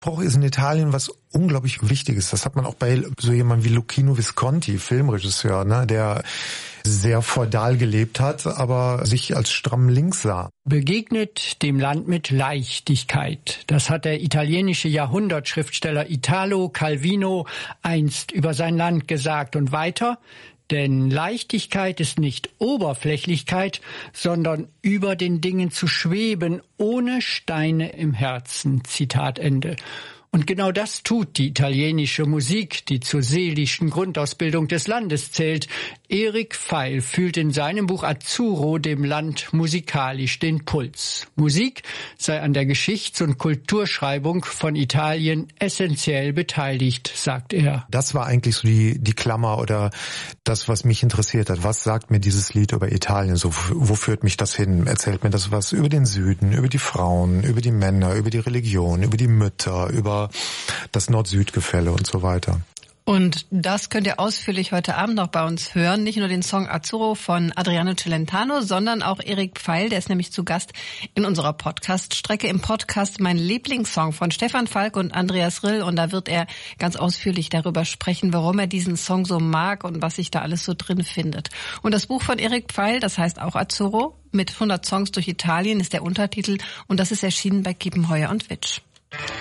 Spruch ist in Italien was unglaublich Wichtiges. Das hat man auch bei so jemandem wie Luchino Visconti, Filmregisseur, ne, der sehr feudal gelebt hat, aber sich als stramm links sah. Begegnet dem Land mit Leichtigkeit. Das hat der italienische Jahrhundertschriftsteller Italo Calvino einst über sein Land gesagt. Und weiter: Denn Leichtigkeit ist nicht Oberflächlichkeit, sondern über den Dingen zu schweben, ohne Steine im Herzen. Zitat Ende. Und genau das tut die italienische Musik, die zur seelischen Grundausbildung des Landes zählt. Erik Pfeil fühlt in seinem Buch Azzurro dem Land musikalisch den Puls. Musik sei an der Geschichts- und Kulturschreibung von Italien essentiell beteiligt, sagt er. Das war eigentlich so die Klammer oder das, was mich interessiert hat. Was sagt mir dieses Lied über Italien? So, wo führt mich das hin? Erzählt mir das was über den Süden, über die Frauen, über die Männer, über die Religion, über die Mütter, über das Nord-Süd-Gefälle und so weiter. Und das könnt ihr ausführlich heute Abend noch bei uns hören. Nicht nur den Song Azzurro von Adriano Celentano, sondern auch Erik Pfeil, der ist nämlich zu Gast in unserer Podcast-Strecke. Im Podcast Mein Lieblingssong von Stefan Falk und Andreas Rill. Und da wird er ganz ausführlich darüber sprechen, warum er diesen Song so mag und was sich da alles so drin findet. Und das Buch von Erik Pfeil, das heißt auch Azzurro, mit 100 Songs durch Italien ist der Untertitel. Und das ist erschienen bei Kiepenheuer und Witsch.